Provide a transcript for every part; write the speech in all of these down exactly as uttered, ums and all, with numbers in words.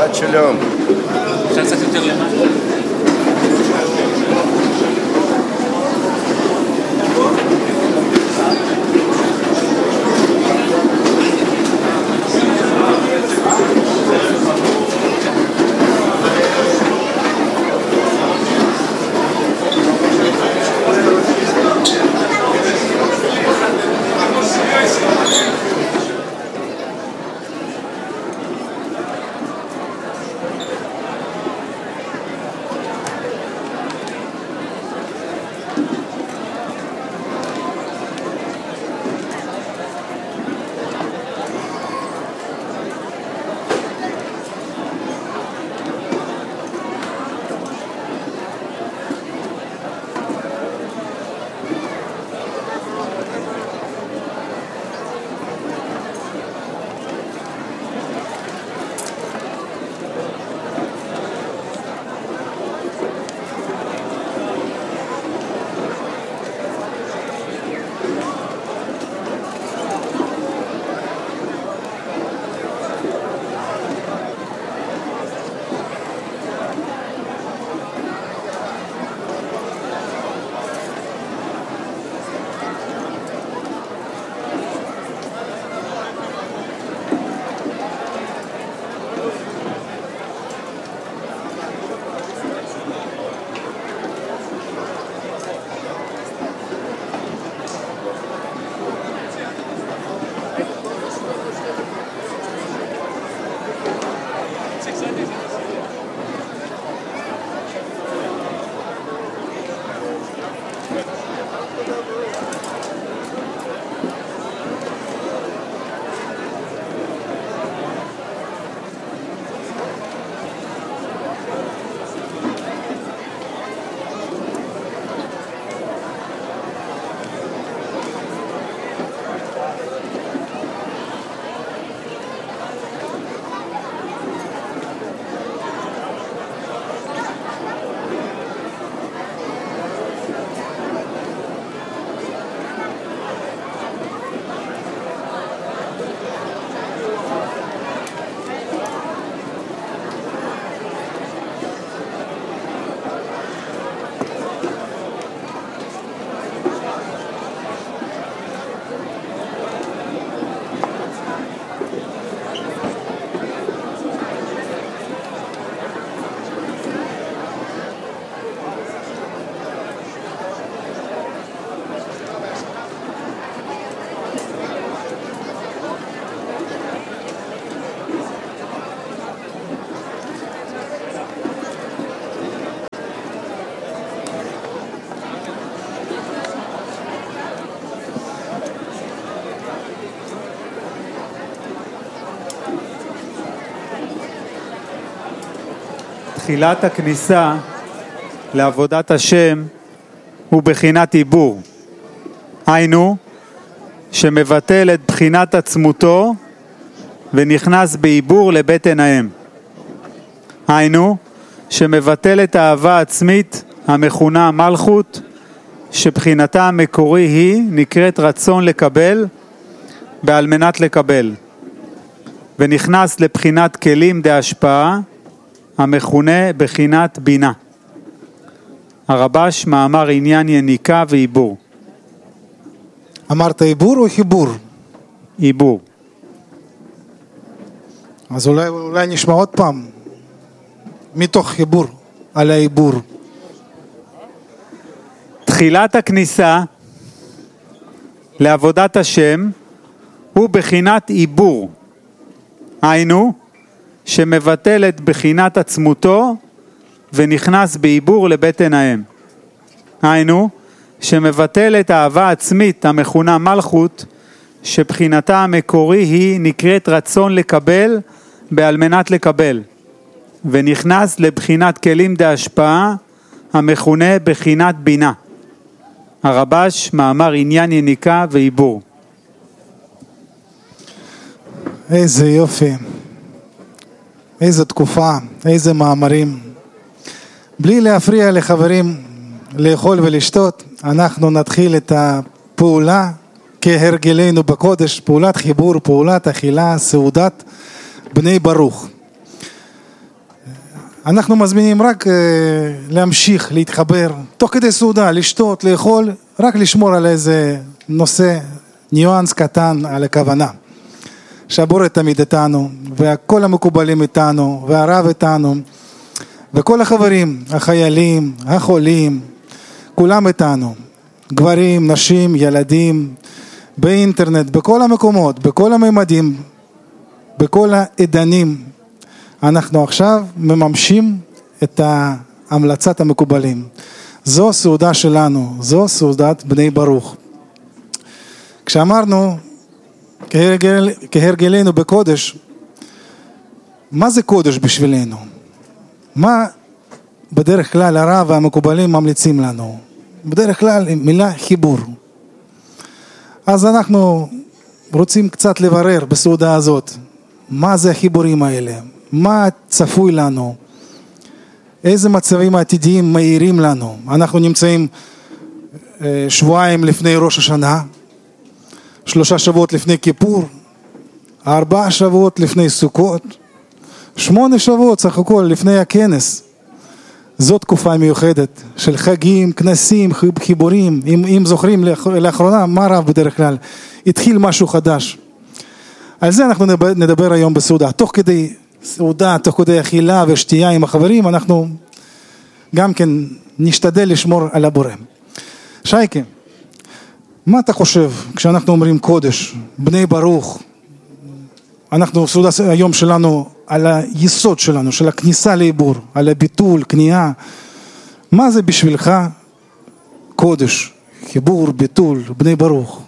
שבת שלום. אפשר קצת יותר למטה. תחילת הכניסה לעבודת השם הוא בחינת עיבור. היינו, שמבטל את בחינת עצמותו ונכנס בעיבור לבטן האם. היינו, שמבטל את האהבה עצמית המכונה מלכות, שבחינתה המקורי היא נקראת רצון לקבל בעל מנת לקבל. ונכנס לבחינת כלים דהשפעה, המכונה בחינת בינה. הרבש מאמר עניין יניקה ועיבור. אמרת עיבור או חיבור? עיבור. אז אולי, אולי נשמע עוד פעם מתוך חיבור על העיבור. תחילת הכניסה לעבודת השם הוא בחינת עיבור. היינו, שמבטל את בחינת עצמותו ונכנס בעיבור לבטן האם. היינו, שמבטל את האהבה עצמית המכונה מלכות, שבחינתה המקורי היא נקראת רצון לקבל בעל מנת לקבל, ונכנס לבחינת כלים דהשפעה המכונה בחינת בינה. הרבש מאמר עניין יניקה ועיבור. איזה יופי, איזה תקופה, איזה מאמרים. בלי להפריע לחברים לאכול ולשתות, אנחנו נתחיל את הפעולה כהרגלנו בקודש, פעולת חיבור, פעולת אכילה, סעודת בני ברוך. אנחנו מזמינים רק להמשיך להתחבר, תוך כדי סעודה, לשתות, לאכול, רק לשמור על איזה נושא, ניואנס קטן על הכוונה. שהבורא תמיד איתנו, וכל המקובלים איתנו, והרב איתנו, וכל החברים, החיילים, החולים, כולם איתנו, גברים, נשים, ילדים, באינטרנט, בכל המקומות, בכל הממדים, בכל העדנים, אנחנו עכשיו מממשים את המלצת המקובלים. זו סעודה שלנו, זו סעודת בני ברוך. כשאמרנו, כהרגל, כהרגלנו בקודש, מה זה קודש בשבילנו? מה בדרך כלל הרב והמקובלים ממליצים לנו? בדרך כלל מילה חיבור. אז אנחנו רוצים קצת לברר בסעודה הזאת, מה זה החיבורים האלה? מה צפוי לנו? איזה מצבים עתידיים מאירים לנו? אנחנו נמצאים שבועיים לפני ראש השנה, שלושה שבועות לפני כיפור, ארבעה שבועות לפני סוכות, שמונה שבועות סך הכל לפני הכנס. זאת תקופה מיוחדת של חגים, כנסים, חיבורים. אם, אם זוכרים לאחרונה, מה רב בדרך כלל? התחיל משהו חדש. על זה אנחנו נדבר היום בסעודה. תוך כדי סעודה, תוך כדי אכילה ושתייה עם החברים, אנחנו גם כן נשתדל לשמור על הבורא. שייקה, מה אתה חושב כשאנחנו אומרים קודש, בני ברוך? אנחנו סעודה היום שלנו על היסוד שלנו, של הכניסה לעיבור, על הביטול, כניעה. מה זה בשבילך קודש, חיבור, ביטול, בני ברוך?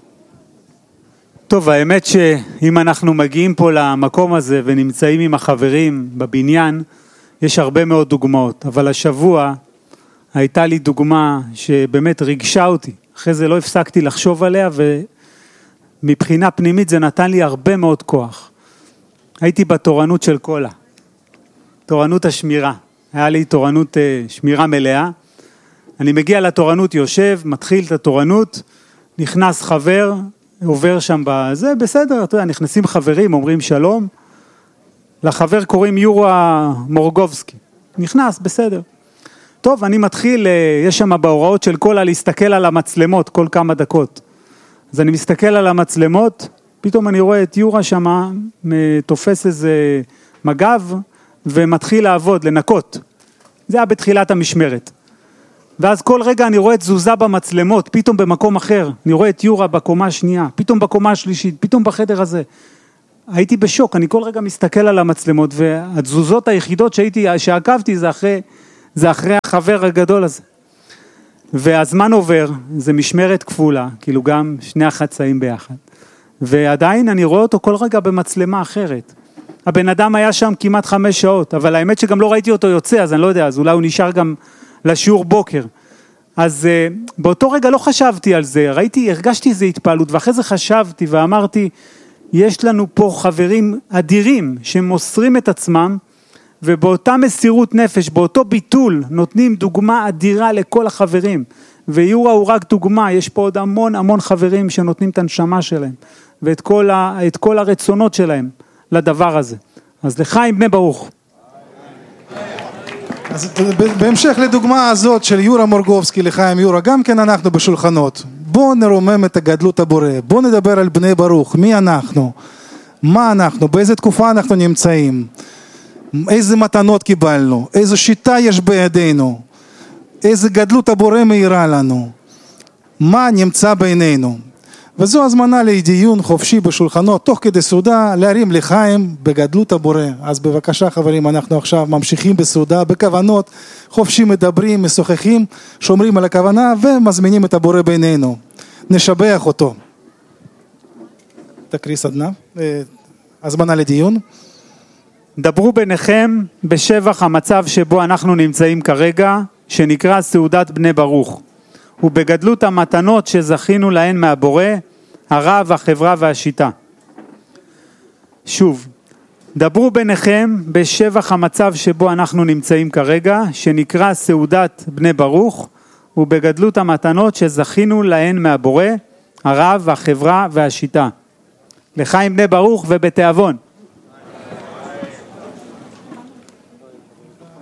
טוב, האמת שאם אנחנו מגיעים פה למקום הזה ונמצאים עם החברים בבניין, יש הרבה מאוד דוגמאות, אבל השבוע הייתה לי דוגמה שבאמת ריגשה אותי. אחרי זה לא הפסקתי לחשוב עליה, ומבחינה פנימית זה נתן לי הרבה מאוד כוח. הייתי בתורנות של קולה, תורנות השמירה. היה לי תורנות שמירה מלאה. אני מגיע לתורנות, יושב, מתחיל את התורנות, נכנס חבר, עובר שם בזה, בסדר, אתה יודע, נכנסים חברים, אומרים שלום, לחבר קוראים יורה מורגובסקי, נכנס, בסדר. טוב, אני מתחיל, יש שם בהוראות של קולה להסתכל על המצלמות כל כמה דקות. אז אני מסתכל על המצלמות, פתאום אני רואה את יורה שם, תופס איזה מגב, ומתחיל לעבוד, לנקות. זה היה בתחילת המשמרת. ואז כל רגע אני רואה את תזוזה במצלמות, פתאום במקום אחר, אני רואה את יורה בקומה השנייה, פתאום בקומה השלישית, פתאום בחדר הזה. הייתי בשוק, אני כל רגע מסתכל על המצלמות, והתזוזות היחידות שהייתי, שעקבתי זה אחרי, זה אחרי החבר הגדול הזה. והזמן עובר, זה משמרת כפולה, כאילו גם שני החצאים ביחד. ועדיין אני רואה אותו כל רגע במצלמה אחרת. הבן אדם היה שם כמעט חמש שעות, אבל האמת שגם לא ראיתי אותו יוצא, אז אני לא יודע, אז אולי הוא נשאר גם לשיעור בוקר. אז uh, באותו רגע לא חשבתי על זה, ראיתי, הרגשתי איזו התפעלות, ואחרי זה חשבתי ואמרתי, יש לנו פה חברים אדירים שמוסרים את עצמם, ובאותה מסירות נפש, באותו ביטול, נותנים דוגמה אדירה לכל החברים, ויורה הוא רק דוגמה, יש פה עוד המון המון חברים שנותנים את הנשמה שלהם, ואת כל, ה, את כל הרצונות שלהם לדבר הזה. אז לחיים בני ברוך. אז בהמשך לדוגמה הזאת של יורה מורגובסקי, לחיים יורה, גם כן אנחנו בשולחנות. בואו נרומם את הגדלות הבורא, בואו נדבר על בני ברוך, מי אנחנו, מה אנחנו, באיזה תקופה אנחנו נמצאים, איזה מתנות קיבלנו, איזו שיטה יש בידינו, איזה גדלות הבורא מאירה לנו, מה נמצא בינינו. וזו הזמנה לדיון חופשי בשולחנות, תוך כדי סעודה, להרים לחיים בגדלות הבורא. אז בבקשה חברים, אנחנו עכשיו ממשיכים בסעודה, בכוונות, חופשי מדברים, משוחחים, שומרים על הכוונה ומזמינים את הבורא בינינו. נשבח אותו. תקריא סדנה, הזמנה לדיון. דברו ביניכם בשבח המצב שבו אנחנו נמצאים כרגע, שנקרא סעודת בני ברוך. ובגדלות המתנות שזכינו להן מהבורא, הרב, החברה והשיטה. שוב, דברו ביניכם בשבח המצב שבו אנחנו נמצאים כרגע, שנקרא סעודת בני ברוך, ובגדלות המתנות שזכינו להן מהבורא, הרב, החברה והשיטה. לחיים בני ברוך ובתיאבון.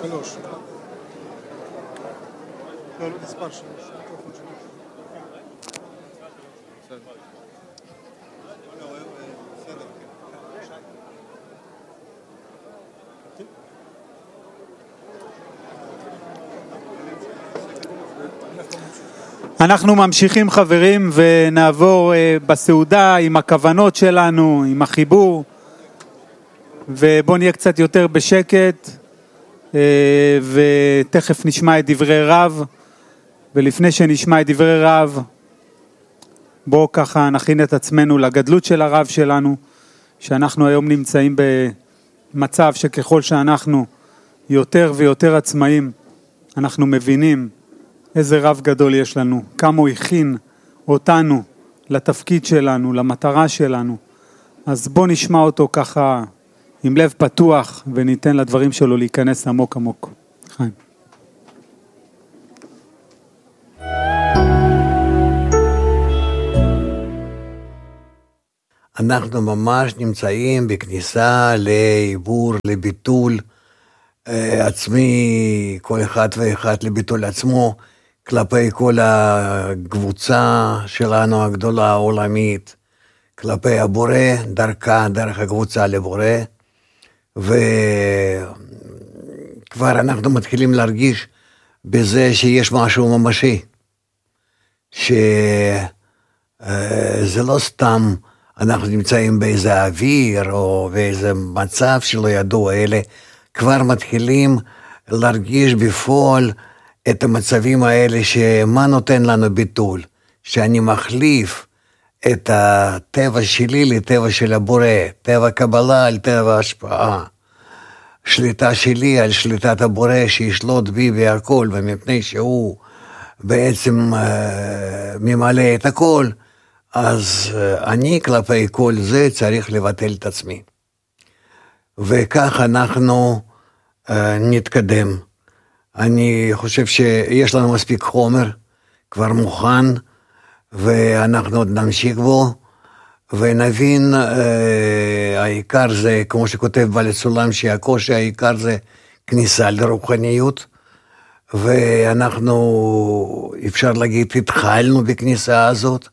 שלוש. לא, לא, מספר שלוש. אנחנו ממשיכים חברים ונעבור בסעודה עם הכוונות שלנו, עם החיבור, ובואו נהיה קצת יותר בשקט ותכף נשמע את דברי רב, ולפני שנשמע את דברי רב בואו ככה נכין את עצמנו לגדלות של הרב שלנו, שאנחנו היום נמצאים במצב שככל שאנחנו יותר ויותר עצמאים אנחנו מבינים איזה רב גדול יש לנו, כמה הוא הכין אותנו לתפקיד שלנו, למטרה שלנו. אז בוא נשמע אותו ככה עם לב פתוח וניתן לדברים שלו להיכנס עמוק עמוק. חיים. אנחנו ממש נמצאים בכניסה לעיבור, לביטול אה, עצמי, כל אחד ואחד לביטול עצמו, כלפי כל הקבוצה שלנו הגדולה העולמית, כלפי הבורא, דרכה, דרך הקבוצה לבורא, וכבר אנחנו מתחילים להרגיש בזה שיש משהו ממשי, שזה לא סתם אנחנו נמצאים באיזה אוויר או באיזה מצב שלא ידוע, אלה כבר מתחילים להרגיש בפועל את המצבים האלה, שמה נותן לנו ביטול, שאני מחליף את הטבע שלי לטבע של הבורא, טבע קבלה על טבע השפעה, שליטה שלי על שליטת הבורא שישלוט בי והכל, ומפני שהוא בעצם אה, ממלא את הכל, אז אה, אני כלפי כל זה צריך לבטל את עצמי. וכך אנחנו אה, נתקדם. אני חושב שיש לנו מספיק חומר, כבר מוכן, ואנחנו עוד נמשיך בו, ונבין, אה, העיקר זה, כמו שכותב בעל הסולם, שהקושי העיקר זה כניסה לרוחניות, ואנחנו, אפשר להגיד, התחלנו בכניסה הזאת,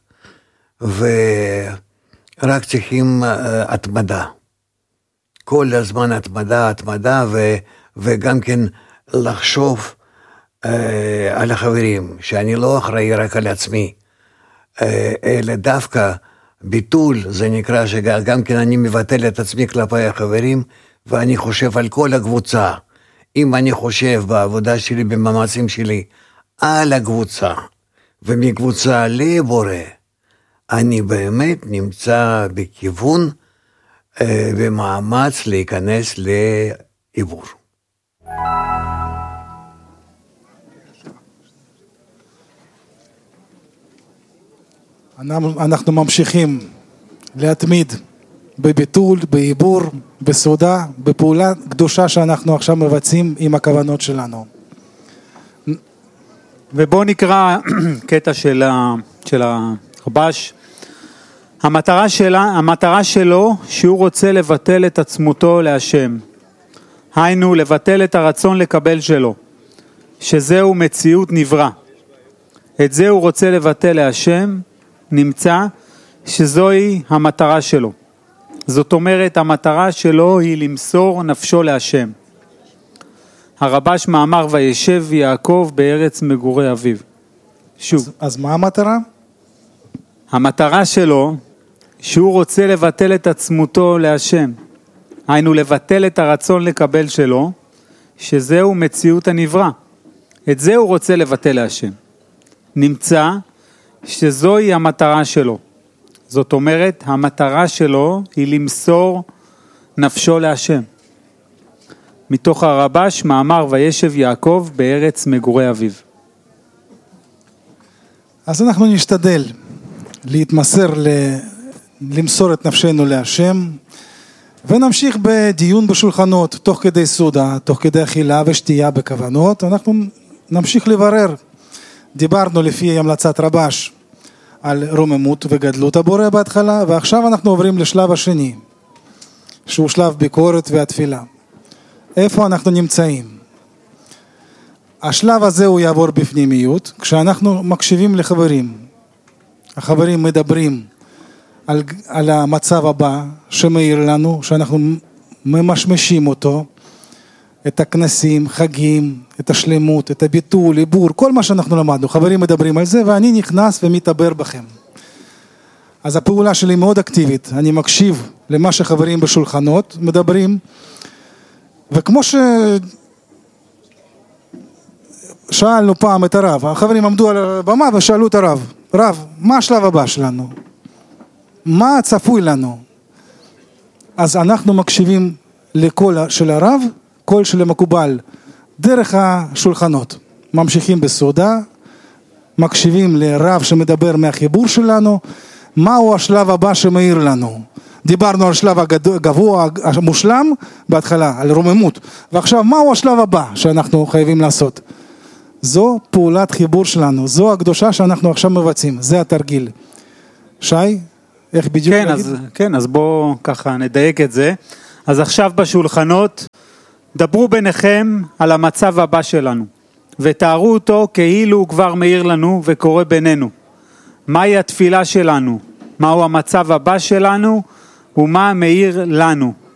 ורק צריכים אה, התמדה. כל הזמן התמדה, התמדה, ו, וגם כן, לחשוב אה, על החברים, שאני לא אחראי רק על עצמי, אה, אלא דווקא ביטול, זה נקרא שגם כן אני מבטל את עצמי כלפי החברים, ואני חושב על כל הקבוצה. אם אני חושב בעבודה שלי, במאמצים שלי, על הקבוצה, ומקבוצה לבורא, אני באמת נמצא בכיוון, אה, במאמץ להיכנס לעיבור. אנחנו ממשיכים להתמיד בביטול, בעיבור, בסעודה, בפעולה קדושה שאנחנו עכשיו מבצעים עם הכוונות שלנו. ובואו נקרא קטע של, של הרבש. המטרה, שלה, המטרה שלו שהוא רוצה לבטל את עצמותו להשם. היינו לבטל את הרצון לקבל שלו, שזהו מציאות נברא. את זה הוא רוצה לבטל להשם, נמצא שזוהי המטרה שלו. זאת אומרת, המטרה שלו היא למסור נפשו להשם. הרבש מאמר וישב יעקב בארץ מגורי אביו. שוב. אז, אז מה המטרה? המטרה שלו, שהוא רוצה לבטל את עצמותו להשם. היינו לבטל את הרצון לקבל שלו, שזהו מציאות הנברא. את זה הוא רוצה לבטל להשם. נמצא שזוהי המטרה שלו. זאת אומרת, המטרה שלו היא למסור נפשו להשם. מתוך הרבש מאמר וישב יעקב בארץ מגורי אביו. אז אנחנו נשתדל להתמסר, ל... למסור את נפשנו להשם, ונמשיך בדיון בשולחנות, תוך כדי סעודה, תוך כדי אכילה ושתייה בכוונות, אנחנו נמשיך לברר. דיברנו לפי המלצת רבש על רוממות וגדלות הבורא בהתחלה, ועכשיו אנחנו עוברים לשלב השני, שהוא שלב ביקורת והתפילה. איפה אנחנו נמצאים? השלב הזה הוא יעבור בפנימיות, כשאנחנו מקשיבים לחברים. החברים מדברים על, על המצב הבא שמאיר לנו, שאנחנו ממשמשים אותו, את הכנסים, חגים, את השלמות, את הביטול, עיבור, כל מה שאנחנו למדנו. חברים מדברים על זה, ואני נכנס ומתעבר בכם. אז הפעולה שלי מאוד אקטיבית, אני מקשיב למה שחברים בשולחנות מדברים, וכמו ששאלנו פעם את הרב, החברים עמדו על הבמה ושאלו את הרב, רב, מה השלב הבא שלנו? מה צפוי לנו? אז אנחנו מקשיבים לקול של הרב, קול של המקובל, דרך השולחנות. ממשיכים בסעודה, מקשיבים לרב שמדבר מהחיבור שלנו, מהו השלב הבא שמאיר לנו. דיברנו על שלב הגבוה, המושלם, בהתחלה, על רוממות. ועכשיו, מהו השלב הבא שאנחנו חייבים לעשות? זו פעולת חיבור שלנו, זו הקדושה שאנחנו עכשיו מבצעים, זה התרגיל. שי, איך בדיוק כן, להגיד? אז, כן, אז בואו ככה נדייק את זה. אז עכשיו בשולחנות, דברו ביניכם על המצב הבא שלנו, ותארו אותו כאילו הוא כבר מאיר לנו וקורא בינינו. מהי התפילה שלנו? מהו המצב הבא שלנו? ומה מאיר לנו?